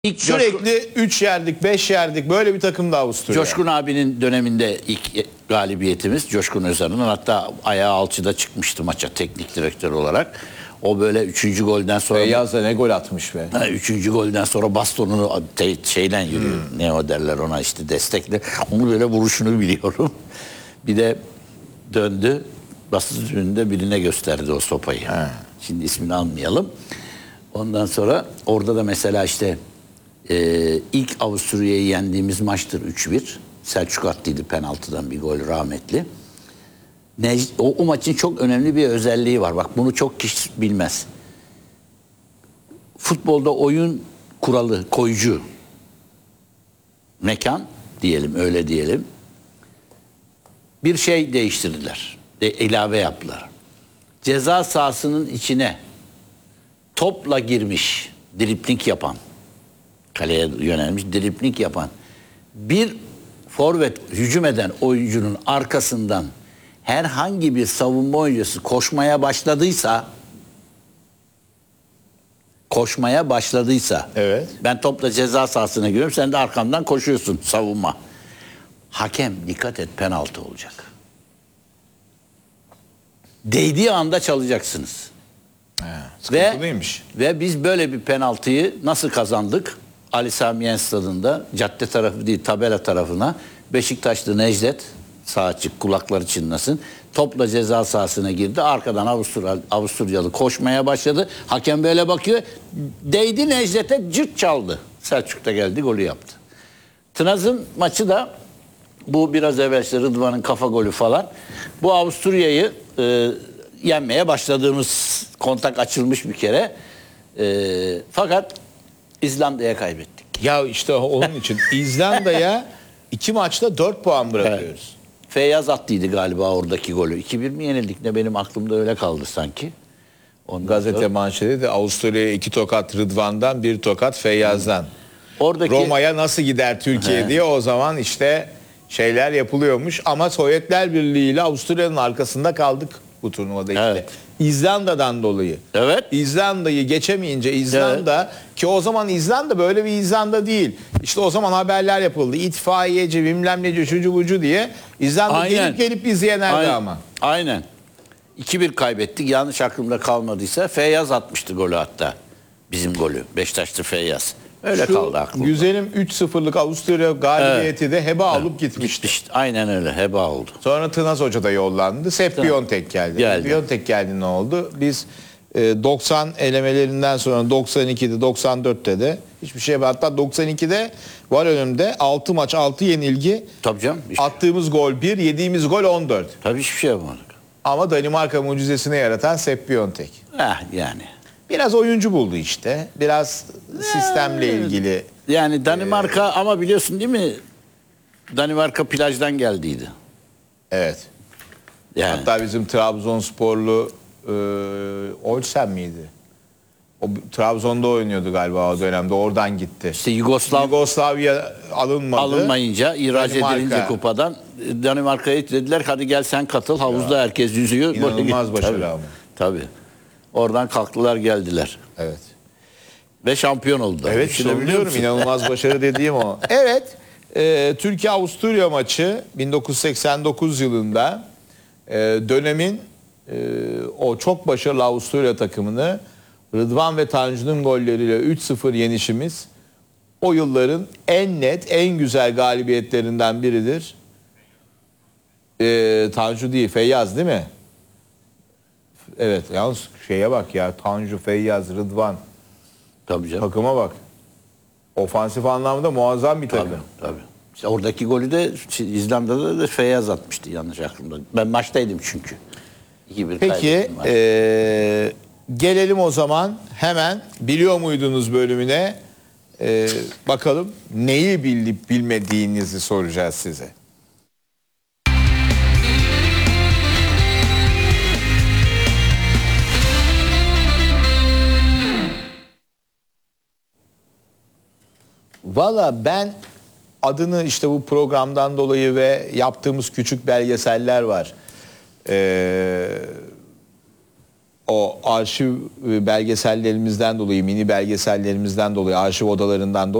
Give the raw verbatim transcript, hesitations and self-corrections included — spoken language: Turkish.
İlk Sürekli üç yerdik, beş yerdik. Böyle bir takım da Avusturya. Coşkun abinin döneminde ilk galibiyetimiz Coşkun Özar'ın, hatta ayağı alçıda çıkmıştı maça teknik direktör olarak. O böyle üçüncü golden sonra Feyyaz da ne gol atmış be. Ha, üçüncü golden sonra bastonunu te, şeyden yürüyor. Hmm. Ne o derler ona, işte destekle. Onu böyle vuruşunu biliyorum. Bir de döndü, basın önünde birine gösterdi o sopayı. Ha. Şimdi ismini almayalım. Ondan sonra orada da mesela işte e, ilk Avusturya'yı yendiğimiz maçtır üç bir. Selçuk attıydı penaltıdan bir gol, rahmetli. Nec- o, o maçın çok önemli bir özelliği var. Bak bunu çok kişi bilmez. Futbolda oyun kuralı, koyucu mekan diyelim, öyle diyelim. Bir şey değiştirdiler. De, ilave yaptılar. Ceza sahasının içine topla girmiş, dripling yapan, kaleye yönelmiş dripling yapan bir forvet, hücum eden oyuncunun arkasından herhangi bir savunma oyuncusu koşmaya başladıysa koşmaya başladıysa evet. Ben topla ceza sahasına giriyorum, sen de arkamdan koşuyorsun, savunma. Hakem dikkat et, penaltı olacak. Değdiği anda çalacaksınız. He, ve, sıkıntılıymış. ve biz böyle bir penaltıyı nasıl kazandık? Ali Sami Yen stadında, cadde tarafı değil tabela tarafına, Beşiktaşlı Necdet, sağ açık, kulakları çınlasın, topla ceza sahasına girdi. Arkadan Avusturya, Avusturyalı koşmaya başladı. Hakem böyle bakıyor. Değdi Necdet'e, cırt çaldı. Selçuk da geldi, golü yaptı. Tınaz'ın maçı da bu biraz evvel işte Rıdvan'ın kafa golü falan. Bu Avusturya'yı e, yenmeye başladığımız, kontak açılmış bir kere. E, fakat İzlanda'ya kaybettik. Ya işte onun için İzlanda'ya iki maçta dört puan bırakıyoruz. Evet. Feyyaz attıydı galiba oradaki golü. iki bir mi yenildik ne, benim aklımda öyle kaldı sanki. Ondan Gazete sonra manşeti de Avusturya'ya iki tokat Rıdvan'dan, bir tokat Feyyaz'dan. Oradaki Roma'ya nasıl gider Türkiye he. diye o zaman işte şeyler yapılıyormuş. Ama Sovyetler Birliği ile Avusturya'nın arkasında kaldık bu turnuvada işte. Evet. İzlanda'dan dolayı. Evet. İzlanda'yı geçemeyince İzlanda, evet. ki o zaman İzlanda böyle bir İzlanda değil. İşte o zaman haberler yapıldı. İtfaiyeci, bilmem neci, şucu bucu diye. İzlanda aynen. gelip gelip bizi yenerdi aynen. ama. Aynen. iki bir kaybettik. Yanlış aklımda kalmadıysa Feyyaz atmıştı golü hatta. Bizim golü. Beşiktaşlı Feyyaz. Öyle Şu kaldı aklımda. Güzelim üç sıfırlık Avusturya galibiyeti evet. de heba evet. olup gitmişti. Gitmişti. Aynen öyle, heba oldu. Sonra Tınaz Hoca da yollandı. Sepp Piontek geldi. geldi. Piontek geldi, ne oldu? Biz e, doksan elemelerinden sonra doksan ikide doksan dörtte de hiçbir şey, hatta doksan ikide var önümde altı maç altı yenilgi. Tabii canım. Hiç... Attığımız gol bir, yediğimiz gol on dört. Tabii hiçbir şey yapmadık. Ama Danimarka mucizesini yaratan Sepp Piontek. Eh yani. Biraz oyuncu buldu işte. Biraz sistemle ilgili. Yani Danimarka ee, ama biliyorsun değil mi? Danimarka plajdan geldiydi. Evet. Yani. Hatta bizim Trabzonsporlu e, Olsen miydi? O Trabzon'da oynuyordu galiba o dönemde. Oradan gitti. İşte Yugoslav, Yugoslavya alınmadı. Alınmayınca, ihraç Danimarka. edilince kupadan Danimarka'ya dediler hadi gel sen katıl. Havuzda ya. herkes yüzüyor. İnanılmaz başarı tabii, ama. Tabii. Oradan kalktılar geldiler. Evet. Ve şampiyon oldular. Evet, söylüyorum, inanılmaz başarı dediğim o. Evet, e, Türkiye-Avusturya maçı bin dokuz yüz seksen dokuz yılında e, dönemin e, o çok başarılı Avusturya takımını Rıdvan ve Tanju'nun golleriyle üç sıfır yenişimiz o yılların en net, en güzel galibiyetlerinden biridir. E, Tanju değil, Feyyaz değil mi? Evet, yalnız şeye bak ya, Tanju, Feyyaz, Rıdvan. Tabii canım. Takıma bak. Ofansif anlamda muazzam bir takım. Tabii, tabii. İşte oradaki golü de İzlanda'da da Feyyaz atmıştı yanlış aklımda. Ben maçtaydım çünkü. iki bir Peki ee, gelelim o zaman hemen biliyor muydunuz bölümüne. E, bakalım neyi bilip bilmediğinizi soracağız size. Valla ben adını işte bu programdan dolayı ve yaptığımız küçük belgeseller var. Ee, o arşiv belgesellerimizden dolayı, mini belgesellerimizden dolayı, arşiv odalarından dolayı